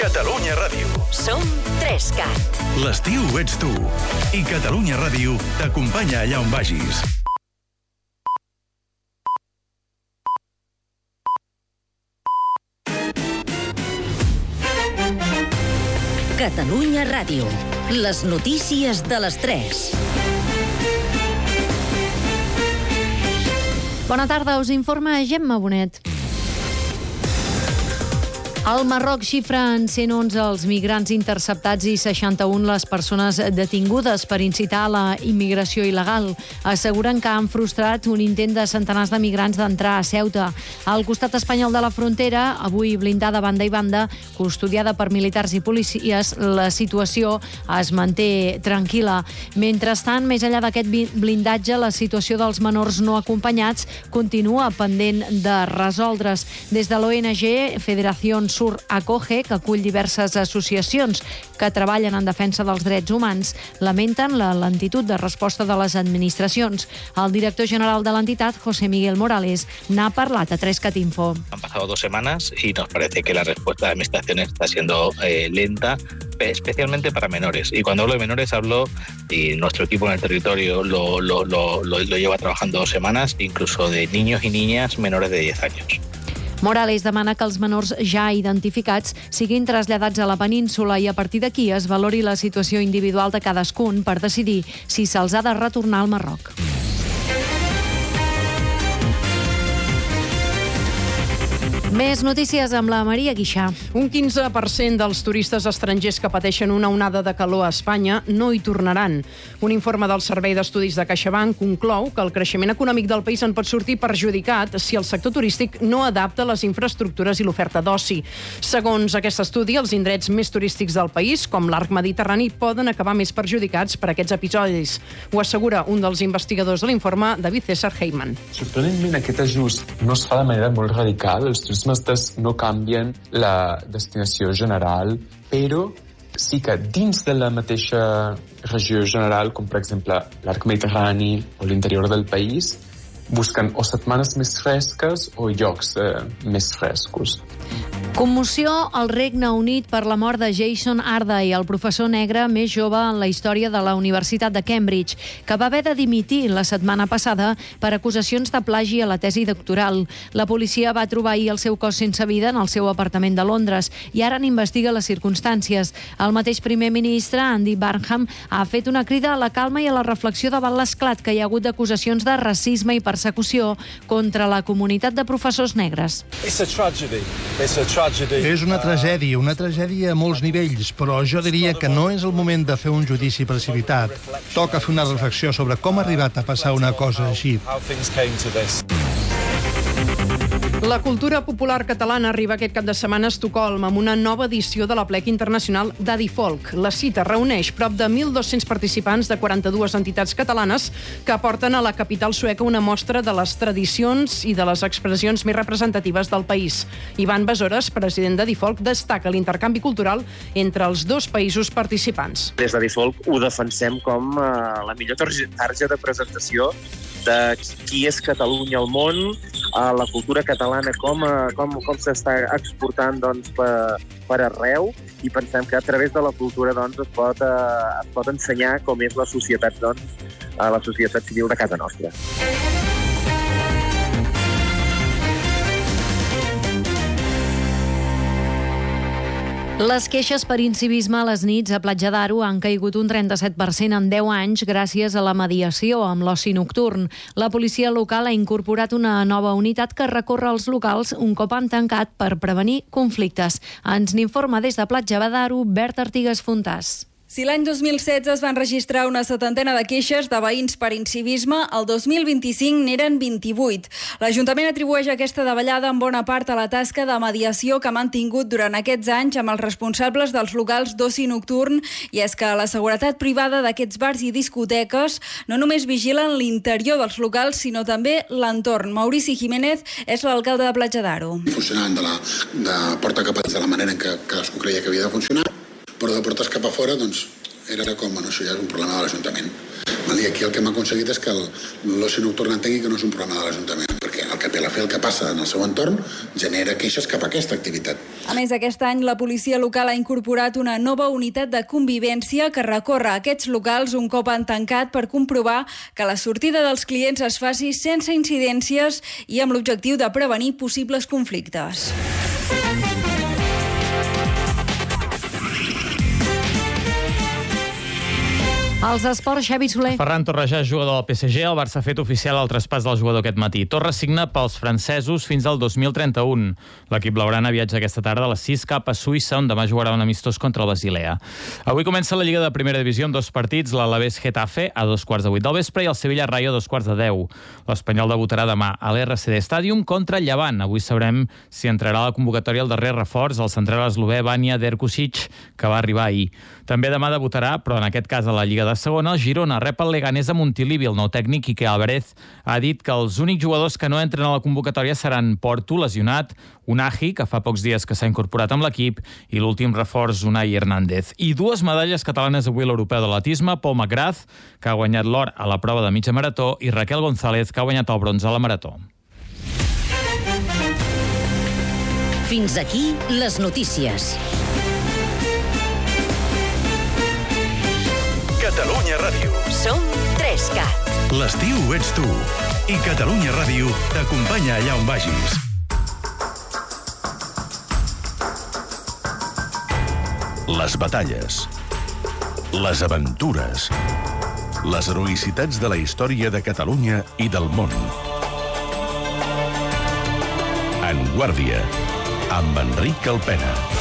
Catalunya Ràdio. Som 3CAT. L'estiu ets tu. I Catalunya Ràdio t'acompanya allà on vagis. Catalunya Ràdio. Les notícies de les 3. Bona tarda, us informa Gemma Bonet. El Marroc xifra en 111 els migrants interceptats i 61 les persones detingudes per incitar a la immigració il·legal. Asseguren que han frustrat un intent de centenars de migrants d'entrar a Ceuta. Al costat espanyol de la frontera, avui blindada banda i banda, custodiada per militars i policies, la situació es manté tranquil·la. Mentrestant, més enllà d'aquest blindatge, la situació dels menors no acompanyats continua pendent de resoldre's. Des de l'ONG Federació Sur Acoge, que acull diverses associacions que treballen en defensa dels drets humans, lamenten la lentitud de resposta de les administracions. El director general de l'entitat, José Miguel Morales, n'ha parlat a 3CAT Info. Han pasado 2 semanas y nos parece que la respuesta de la administración está siendo lenta, especialmente para menores. Y cuando hablo de menores hablo, y nuestro equipo en el territorio lo lleva trabajando 2 semanas, incluso de niños y niñas menores de 10 años. Morales demana que els menors ja identificats siguin traslladats a la península i a partir d'aquí es valori la situació individual de cadascun per decidir si se'ls ha de retornar al Marroc. Més notícies amb la Maria Guixà. Un 15% dels turistes estrangers que pateixen una onada de calor a Espanya no hi tornaran. Un informe del Servei d'Estudis de CaixaBank conclou que el creixement econòmic del país en pot sortir perjudicat si el sector turístic no adapta les infraestructures i l'oferta d'oci. Segons aquest estudi, els indrets més turístics del país, com l'arc mediterrani, poden acabar més perjudicats per aquests episodis. Ho assegura un dels investigadors de l'informe, David César Heyman. Sorprenentment, aquest ajust no es fa de manera molt radical. Els turismes no canvien la destinació general, però sí que dins de la mateixa regió general, com per exemple l'arc mediterrani o l'interior del país, busquen o setmanes més fresques o llocs més frescos. Commoció al Regne Unit per la mort de Jason Arday, el professor negre més jove en la història de la Universitat de Cambridge, que va haver de dimitir la setmana passada per acusacions de plagi a la tesi doctoral. La policia va trobar ahir el seu cos sense vida en el seu apartament de Londres i ara n'investiga les circumstàncies. El mateix primer ministre, Andy Burnham, ha fet una crida a la calma i a la reflexió davant l'esclat que hi ha hagut d'acusacions de racisme i persecució contra la comunitat de professors negres. És una tragèdia a molts nivells, però jo diria que no és el moment de fer un judici precipitat. Toca fer una reflexió sobre com ha arribat a passar una cosa així. La cultura popular catalana arriba aquest cap de setmana a Estocolm amb una nova edició de l'Aplec Internacional d'Adi Folk. La cita reuneix prop de 1.200 participants de 42 entitats catalanes que aporten a la capital sueca una mostra de les tradicions i de les expressions més representatives del país. Ivan Besores, president d'Adi Folk, destaca l'intercanvi cultural entre els 2 països participants. Des d'Adi Folk ho defensem com la millor targeta de presentació de qui és Catalunya al món, la cultura catalana, com s'està exportant per arreu, i pensem que a través de la cultura es pot ensenyar com és la societat civil de casa nostra. Les queixes per incivisme a les nits a Platja d'Aro han caigut un 37% en 10 anys gràcies a la mediació amb l'oci nocturn. La policia local ha incorporat una nova unitat que recorre els locals un cop han tancat per prevenir conflictes. Ens n'informa des de Platja d'Aro Berta Artigas Fontàs. Si l'any 2016 es van registrar una 70 de queixes de veïns per incivisme, el 2025 n'eren 28. L'Ajuntament atribueix aquesta davallada en bona part a la tasca de mediació que ha mantingut durant aquests anys amb els responsables dels locals d'oci nocturn, i és que la seguretat privada d'aquests bars i discoteques no només vigilen l'interior dels locals, sinó també l'entorn. Maurici Jiménez és l'alcalde de Platja d'Aro. Funcionant de porta cap a dins de la manera en què cadascú creia que havia de funcionar, però de portes cap a fora, era com, això ja és un problema de l'Ajuntament. I aquí el que hem aconseguit és que l'oci nocturn entengui que no és un problema de l'Ajuntament, perquè el que té la fe, el que passa en el seu entorn, genera queixes cap a aquesta activitat. A més, aquest any la policia local ha incorporat una nova unitat de convivència que recorre aquests locals un cop han tancat per comprovar que la sortida dels clients es faci sense incidències i amb l'objectiu de prevenir possibles conflictes. Els esports, Xavi Soler. Ferran Torres ja és jugador del PSG. El Barça ha fet oficial el traspàs del jugador aquest matí. Torres signa pels francesos fins al 2031. L'equip blaugrana viatja aquesta tarda a les 6 cap a Suïssa, on demà jugarà un amistós contra el Basilea. Avui comença la Lliga de Primera Divisió amb 2 partits, l'Alavés Getafe a 2:15 del vespre i el Sevilla Rayo a 2:10. L'Espanyol debutarà demà a l'RCD Stadium contra Llevant. Avui sabrem si entrarà a la convocatòria el darrer reforç, el central eslové Vanja Derkušić, que va arribar ahir. També demà debutarà, però en aquest cas a la Lliga de Segona, el Girona rep el Leganés a Montilivi. El nou tècnic, Quique Álvarez, ha dit que els únics jugadors que no entren a la convocatòria seran Porto, lesionat, Unai, que fa pocs dies que s'ha incorporat amb l'equip, i l'últim reforç, Unai Hernández. I 2 medalles catalanes avui a l'Europeu de l'Atletisme, Pol McGrath, que ha guanyat l'or a la prova de mitja marató, i Raquel González, que ha guanyat el bronze a la marató. Fins aquí les notícies. Catalunya Ràdio. Som 3CAT. L'estiu ets tu. I Catalunya Ràdio t'acompanya allà on vagis. Les batalles, les aventures, les heroïcitats de la història de Catalunya i del món. En Guàrdia, amb Enric Alpena.